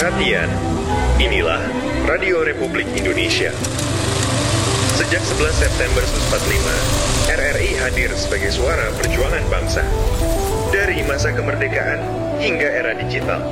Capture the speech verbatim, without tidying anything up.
Perhatian, inilah Radio Republik Indonesia. Sejak sebelas September seribu sembilan ratus empat puluh lima, R R I hadir sebagai suara perjuangan bangsa. Dari masa kemerdekaan hingga era digital,